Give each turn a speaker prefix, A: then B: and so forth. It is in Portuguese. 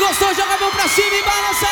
A: gostou, joga a mão pra cima e balança!